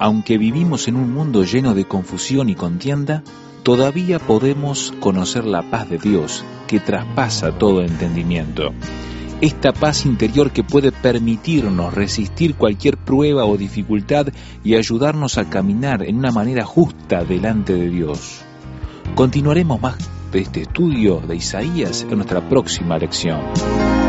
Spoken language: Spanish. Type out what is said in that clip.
aunque vivimos en un mundo lleno de confusión y contienda, todavía podemos conocer la paz de Dios que traspasa todo entendimiento. Esta paz interior que puede permitirnos resistir cualquier prueba o dificultad y ayudarnos a caminar en una manera justa delante de Dios. Continuaremos más de este estudio de Isaías en nuestra próxima lección.